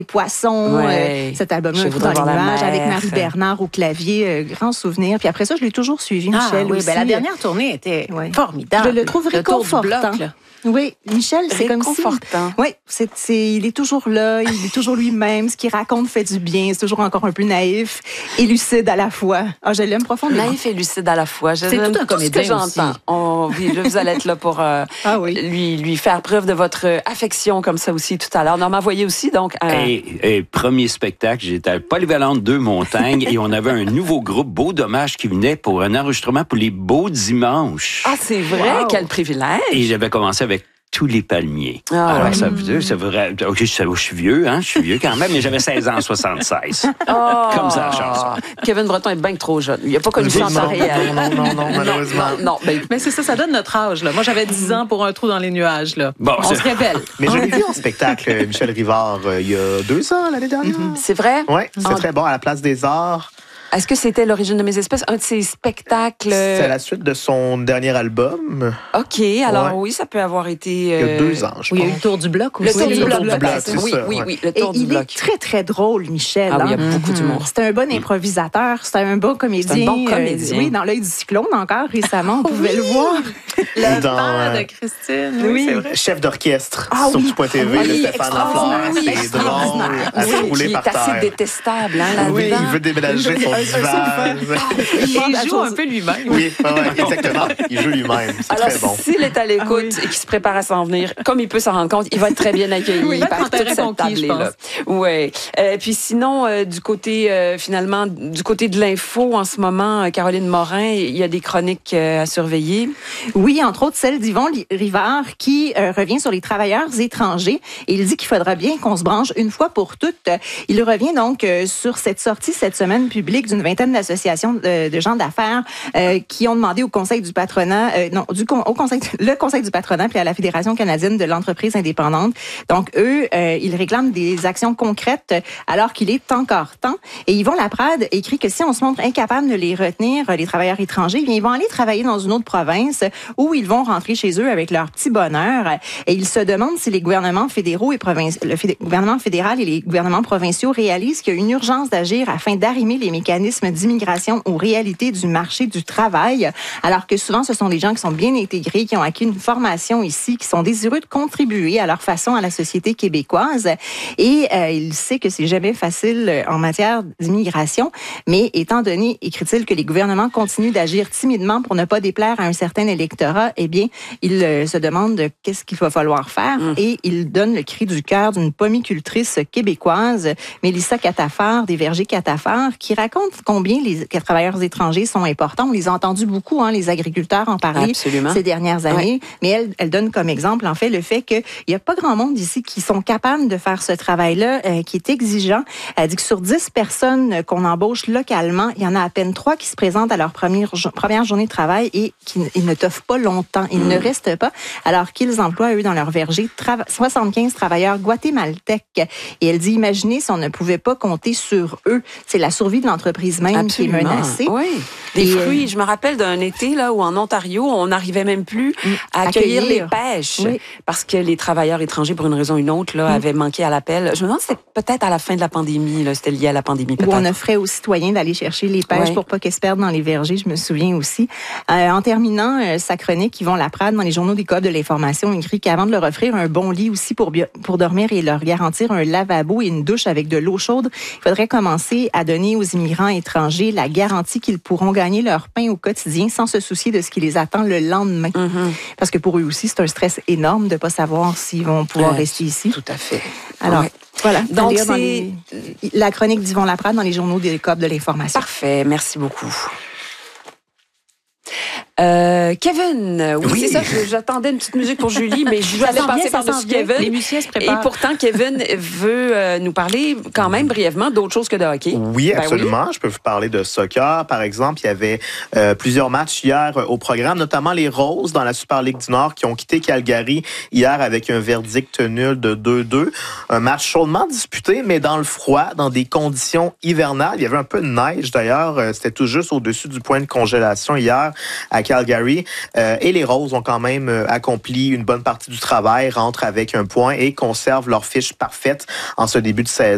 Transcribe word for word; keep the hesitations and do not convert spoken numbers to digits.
Poissons, ouais. euh, cet album-là, dans les nuages, avec Marie Bernard au clavier, euh, grand souvenir. Puis après ça, je l'ai toujours suivi, Michel. Ah, oui, aussi. Ben, la dernière tournée était ouais. formidable. Je le trouve réconfortant. Le bloc, oui, Michel, c'est comme si... Oui, c'est, c'est, il est toujours là, il est toujours lui-même. Ce qu'il raconte fait du bien. C'est toujours encore un peu naïf et lucide à la fois. Ah, je l'aime profondément. Naïf et lucide à la fois. Je c'est tout un tout comédien ce que j'entends. On, oui, là, vous allez être là pour euh, ah, oui. lui, lui faire preuve de votre affection comme ça aussi tout à l'heure. Normand Voyer aussi, donc... Euh... Et, et premier spectacle, j'étais à Polyvalente deux Montagnes et on avait un nouveau groupe, Beau Dommage, qui venait pour un enregistrement pour les Beaux Dimanches. Ah, c'est vrai? Wow. Quel privilège! Et j'avais commencé avec Tous les palmiers. Ah, Alors, ouais. ça veut dire, c'est vrai. OK, je, je suis vieux, hein, je suis vieux quand même, mais j'avais seize ans en soixante-seize. Oh. Comme ça, la chanson. Kevin Breton est bien trop jeune. Il n'a pas connu ça en temps réel. Non, non, non, non, malheureusement. Non, non, ben... Mais c'est ça, ça donne notre âge, là. Moi, j'avais dix ans pour Un trou dans les nuages, là. Bon, on se révèle. Mais je l'ai vu en spectacle, Michel Rivard, euh, il y a deux ans, l'année dernière. Mm-hmm. C'est vrai? Oui, c'est en... très bon, à la Place des Arts. Est-ce que c'était L'origine de mes espèces, un de ses spectacles? C'est la suite de son dernier album. OK, alors ouais. oui, ça peut avoir été... Euh... Il y a deux ans, je oui, pense. Il y a eu le Tour du Bloc aussi. Le Tour oui, du le Bloc, tour du bloc oui, ça, oui, ouais. oui, le Tour Et du il Bloc. est très, très drôle, Michel. Ah oui, il y a hein? beaucoup d'humour. C'est un bon improvisateur, c'est un bon comédien. C'est un bon comédien. Euh, oui, dans L'œil du cyclone, encore récemment, on pouvait oui. le voir. Le dans, père euh... de Christine, oui, oui. c'est vrai. Chef d'orchestre ah, sur oui. Petit Point T V, oui, de Stéphane Lafleur. Oui, c'est drôle, à se Oui, rouler qui par est assez terre. détestable, hein, là-dedans. Oui, il veut déménager son divan. Il joue un peu lui-même. Oui, ouais, exactement. Il joue lui-même. C'est Alors, très bon. s'il est à l'écoute ah, oui. et qu'il se prépare à s'en venir, comme il peut s'en rendre compte, il va être très bien accueilli oui, par toute cette conquis, tablée-là. Oui. Euh, puis sinon, euh, du côté, euh, finalement, du côté de l'info, en ce moment, Caroline Morin, il y a des chroniques euh, à surveiller. Oui, entre autres celle d'Yvon Rivard qui euh, revient sur les travailleurs étrangers. Et il dit qu'il faudra bien qu'on se branche une fois pour toutes. Il revient donc euh, sur cette sortie cette semaine publique d'une vingtaine d'associations de, de gens d'affaires euh, qui ont demandé au Conseil du patronat, euh, non, du au Conseil, le Conseil du patronat puis à la Fédération canadienne de l'entreprise indépendante. Donc eux, euh, ils réclament des actions concrètes alors qu'il est encore temps. Et Yvon Laprade écrit que si on se montre incapable de les retenir, les travailleurs étrangers, bien, ils vont aller travailler dans une autre province où ils vont rentrer chez eux avec leur petit bonheur. Et il se demande si les gouvernements fédéraux et provinci- le fédé- gouvernement fédéral et les gouvernements provinciaux réalisent qu'il y a une urgence d'agir afin d'arrimer les mécanismes d'immigration aux réalités du marché du travail, alors que souvent ce sont des gens qui sont bien intégrés, qui ont acquis une formation ici, qui sont désireux de contribuer à leur façon à la société québécoise. Et euh, il sait que c'est jamais facile en matière d'immigration, mais étant donné, écrit-il, que les gouvernements continuent d'agir timidement pour ne pas déplaire à un certain électorat, eh bien, il euh, se demande de qu'est-ce qu'il va falloir faire mmh. et il donne le cri du cœur d'une pomicultrice québécoise, Mélissa Catafard, des Vergers Catafard, qui raconte combien les travailleurs étrangers sont importants. On les a entendus beaucoup, hein, les agriculteurs en parler Absolument. Ces dernières années, ouais. mais elle, elle donne comme exemple, en fait, le fait qu'il n'y a pas grand monde ici qui sont capables de faire ce travail-là, euh, qui est exigeant. Elle dit que sur dix personnes qu'on embauche localement, il y en a à peine trois qui se présentent à leur première, première journée de travail et qui ils ne t'offrent pas longtemps. Ils mmh. ne restent pas, alors qu'ils emploient, eux, dans leur verger, tra- soixante-quinze travailleurs guatémaltèques. Et elle dit, imaginez si on ne pouvait pas compter sur eux. C'est la survie de l'entreprise même Absolument. Qui est menacée. Oui. Des et fruits. Euh... Je me rappelle d'un été là où en Ontario, on n'arrivait même plus à accueillir, accueillir. les pêches oui. parce que les travailleurs étrangers, pour une raison ou une autre, là, mmh. avaient manqué à l'appel. Je me demande si c'était peut-être à la fin de la pandémie. Là, c'était lié à la pandémie, peut-être. Où on offrait aux citoyens d'aller chercher les pêches oui. pour pas qu'elles se perdent dans les vergers, je me souviens aussi. Euh, en terminant euh, sa chronique, Yvon Laprade, dans les journaux des coop de l'information, écrit qu'avant de leur offrir un bon lit aussi pour, bio- pour dormir et leur garantir un lavabo et une douche avec de l'eau chaude, il faudrait commencer à donner aux immigrants étrangers la garantie qu'ils pourront gagner leur pain au quotidien sans se soucier de ce qui les attend le lendemain. Mm-hmm. Parce que pour eux aussi, c'est un stress énorme de ne pas savoir s'ils vont pouvoir ouais, rester ici. Tout à fait. Alors, ouais. voilà. Donc, c'est... Dans les... la chronique d'Yvon Laprade dans les journaux des coop de l'information. Parfait. Merci beaucoup. Euh, Kevin, oui, oui. c'est ça, j'attendais une petite musique pour Julie, mais je allais passer par-dessus Kevin. Les musiciens se préparent. Et pourtant, Kevin veut euh, nous parler quand même brièvement d'autres choses que de hockey. Oui, absolument. Ben oui. Je peux vous parler de soccer. Par exemple, il y avait euh, plusieurs matchs hier euh, au programme, notamment les Roses dans la Super Ligue du Nord qui ont quitté Calgary hier avec un verdict nul de deux deux. Un match chaudement disputé, mais dans le froid, dans des conditions hivernales. Il y avait un peu de neige d'ailleurs. Euh, c'était tout juste au-dessus du point de congélation hier à Calgary. Euh, et les Roses ont quand même euh, accompli une bonne partie du travail, rentrent avec un point et conservent leur fiche parfaite en ce début de saison.